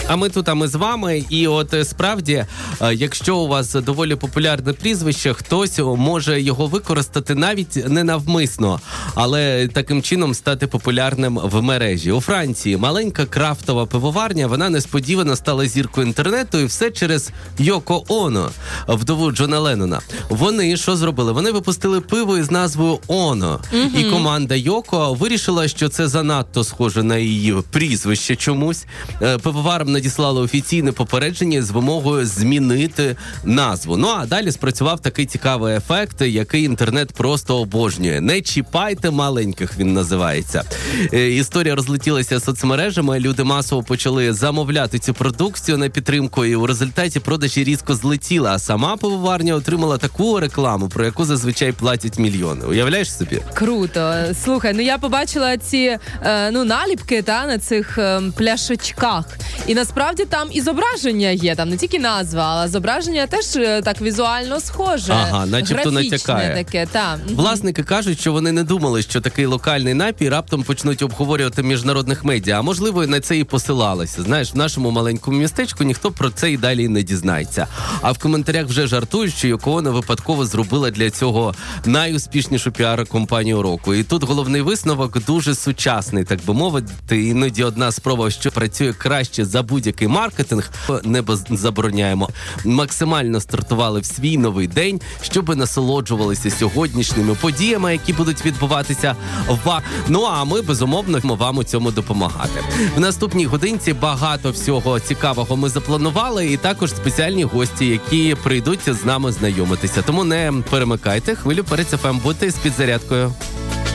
А ми з вами. І от справді, якщо у вас доволі популярне прізвище, хтось може його використати навіть не навмисно, але таким чином стати популярним в мережі. У Франції маленька крафтова пивоварня, вона несподівано стала зіркою інтернету, і все через Йоко Оно, вдову Джона Леннона. Вони що зробили? Вони випустили пиво із назвою Оно. І команда Йоко вирішила, що це занадто схоже на її прізвище чомусь. Пивоварам надіслали офіційне попередження з вимогою змінити назву. Ну, а далі спрацював такий цікавий ефект, який інтернет просто обожнює. Не чіпайте маленьких, він називається. Історія розлетілася соцмережами, люди масово почали замовляти цю продукцію на підтримку, і у результаті продажі різко злетіли, а сама пивоварня отримала таку рекламу, про яку зазвичай платять мільйони. Уявляєш собі? Круто. Слухай, я побачила ці наліпки на цих пляшечках. І насправді там і зображення є, там не тільки назва, але зображення теж так візуально схоже. Ага, начебто натякає. Таке, та. Власники кажуть, що вони не думали, що такий локальний напій раптом почнуть обговорювати в міжнародних медіа, а можливо на це і посилалися. Знаєш, в нашому маленькому містечку ніхто про це і далі не дізнається. А в коментарях вже жартують, що Йоко Оно випадково зробила для цього найуспішнішу піар-компанію року. І тут головний висновок дуже сучасний, так би мовити. Іноді одна спроба, що працює краще за будь-який маркетинг, не забороняємо. Максимально стартували в свій новий день, щоб насолоджувалися сьогоднішніми подіями, які будуть відбуватися в... Ну, а ми, безумовно, вам у цьому допомагати. В наступній годинці багато всього цікавого ми запланували, і також спеціальні гості, які прийдуть з нами знайомитися. Тому не перемикайте, хвилю перед ФМ, будьте з підзарядкою.